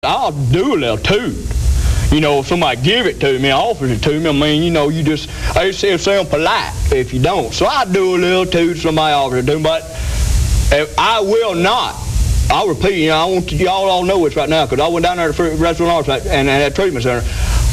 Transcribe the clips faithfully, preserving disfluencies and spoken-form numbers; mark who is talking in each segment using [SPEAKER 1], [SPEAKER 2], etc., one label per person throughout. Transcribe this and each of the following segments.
[SPEAKER 1] I'll do a little toot. You know, if somebody give it to me, offers it to me, I mean, you know, you just, I just say it sound polite if you don't. So I do a little toot, somebody offers it to me, but if I will not, I'll repeat, you know, I want y'all all know this right now, because I went down there to the restaurant and, and at treatment center.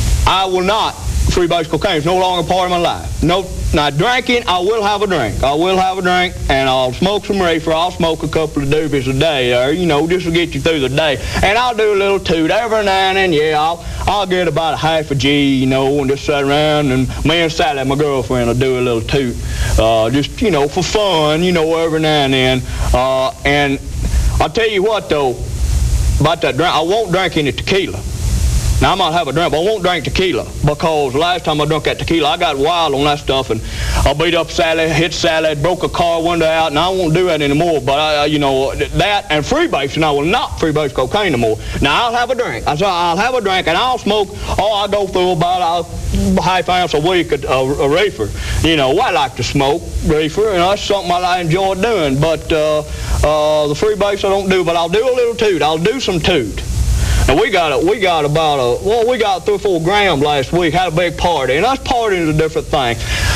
[SPEAKER 1] I will not freebase cocaine. It's no longer part of my life. No, now drinking, I will have a drink. I will have a drink, and I'll smoke some reefer. I'll smoke a couple of doobies a day, or you know, just to get you through the day. And I'll do a little toot every now and then. Yeah, I'll I'll get about a half a G, you know, and just sit around, and me and Sally, my girlfriend, will do a little toot, uh, just you know, for fun, you know, every now and then. Uh, and I'll tell you what though, about that drink, I won't drink any tequila. Now, I might have a drink, but I won't drink tequila, because last time I drank that tequila, I got wild on that stuff, and I beat up Sally, hit Sally, broke a car window out, and I won't do that anymore. But, I, you know, that and freebase, and I will not freebase cocaine anymore. Now, I'll have a drink. I said, I'll have a drink, and I'll smoke, oh, I'll go through about a half ounce a week of a, a reefer. You know, I like to smoke reefer, and that's something I enjoy doing. But uh, uh, the freebase I don't do, but I'll do a little toot. I'll do some toot. And we got a, we got about a, well, we got three or four grams last week, had a big party, and us partying is a different thing.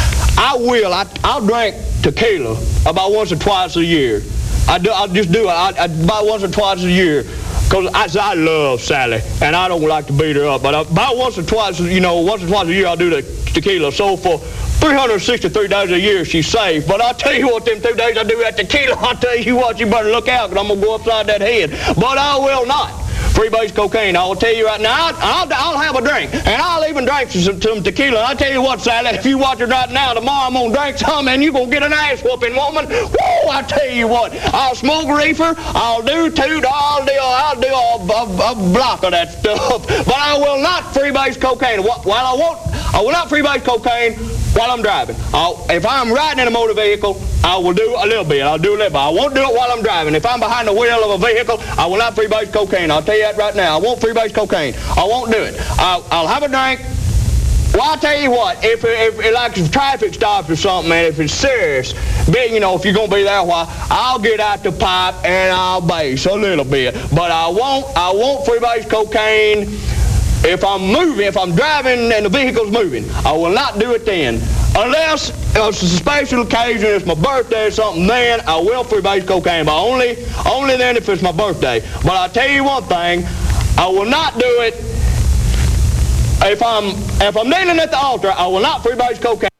[SPEAKER 1] I will, I, I'll drink tequila about once or twice a year. I do, I'll just do it I, I, about once or twice a year, because I, I love Sally, and I don't like to beat her up, but about once or twice, you know, once or twice a year I'll do the tequila. So for three hundred sixty-three days a year she's safe. But I'll tell you what, them two days I do that tequila, I'll tell you what, you better look out, because I'm going to go upside that head. But I will not freebase cocaine. I will tell you right now, I'll, I'll, I'll have a drink, and I'll even drink some, some tequila. And I'll tell you what, Sally, if you watch it right now, tomorrow I'm going to drink some, and you're going to get an ass whooping, woman. Woo, I tell you what, I'll smoke reefer, I'll do toot, I'll do, I'll do a, a, a block of that stuff, but I will not freebase cocaine. While I won't, I will not freebase cocaine while I'm driving. I'll, if I'm riding in a motor vehicle, I will do a little bit. I'll do a little bit. I won't do it while I'm driving. If I'm behind the wheel of a vehicle, I will not freebase cocaine. I'll tell you that right now. I won't freebase cocaine. I won't do it. I'll, I'll have a drink. Well, I'll tell you what, if, if, if like if traffic stops or something, and if it's serious, you know, if you're going to be there a while, I'll get out the pipe and I'll base a little bit. But I won't, I won't freebase cocaine if I'm moving, if I'm driving and the vehicle's moving. I will not do it then. Unless it's a special occasion, it's my birthday or something, then I will freebase cocaine. But only, only then if it's my birthday. But I'll tell you one thing, I will not do it if I'm, if I'm kneeling at the altar. I will not freebase cocaine.